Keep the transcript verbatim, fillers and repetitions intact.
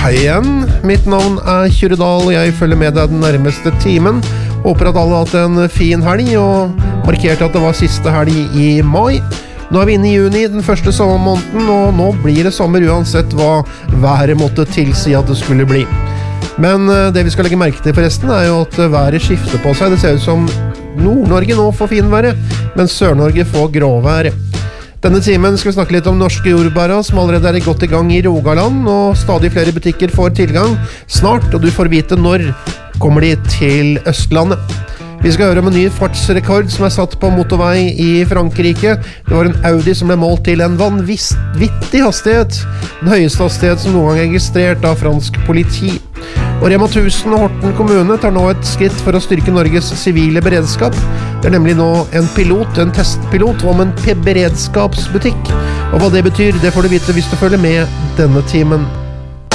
Hei igjen, mitt navn er Kyrre Dahl, og jeg følger med deg den nærmeste timen. Håper at alle har hatt en fin helg, og markerte at det var siste helg i mai. Nå er vi inne i juni, den første sommermåneden, og nå blir det sommer uansett hva været måtte tilsi at det skulle bli. Men det vi skal legge merke til forresten er jo at været skifter på seg. Det ser ut som Nord-Norge nå får finværet, mens Sør-Norge får gråværet. Denne timen skal vi snakke litt om norske jordbæra som allerede er godt i gang i Rogaland, og stadig flere butikker får tilgang snart, og du får vite når kommer de til Østlandet. Vi skal høre om en ny fartsrekord som er satt på motorvei i Frankrike. Det var en Audi som ble målt til en vanvittig hastighet, den høyeste hastighet som noen gang er registrert av fransk politi. Og Rema tusen og Horten kommune tar nå et skritt for å styrke Norges sivile beredskap. Det er nemlig nå en pilot, en testpilot om en beredskapsbutikk. Og hva det betyr, det får du vite hvis du følger med denne timen.